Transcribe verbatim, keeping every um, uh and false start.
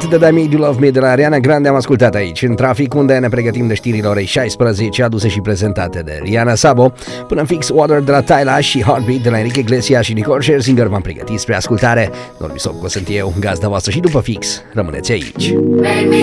The Damage You Love Me de la Ariana Grande am ascultat aici, în trafic, unde ne pregătim de știrile orei șaisprezece, aduse și prezentate de Rihanna Sabo, până în fix Water de la Tyla și Heartbeat de la Enrique Iglesias și Nicole Scherzinger. V-am pregătit spre ascultare. Normi Sobco sunt eu, gazda voastră, și după fix rămâneți aici.